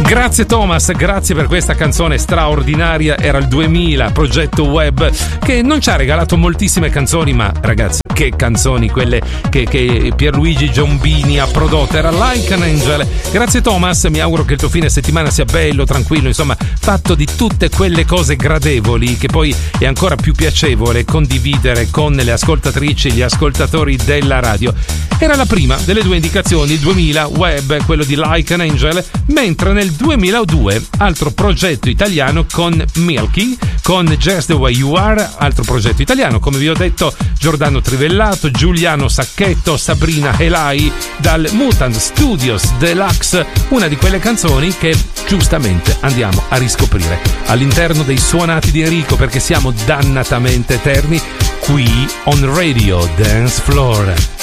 Grazie Thomas, grazie per questa canzone straordinaria. Era il 2000, Progetto Web, che non ci ha regalato moltissime canzoni, ma ragazzi, che canzoni quelle che Pierluigi Giombini ha prodotto. Era Like an Angel. Grazie Thomas, mi auguro che il tuo fine settimana sia bello, tranquillo, insomma fatto di tutte quelle cose gradevoli che poi è ancora più piacevole condividere con le ascoltatrici e gli ascoltatori della radio. Era la prima delle due indicazioni, il 2000 Web, quello di Like an Angel, mentre nel 2002 altro progetto italiano con Milky, con Just the Way You Are, altro progetto italiano, come vi ho detto, Giordano Trivellato, Giuliano Sacchetto, Sabrina Helai, dal Mutant Studios Deluxe, una di quelle canzoni che giustamente andiamo a riscoprire all'interno dei suonati di Enrico, perché siamo dannatamente eterni qui on Radio Dance Floor.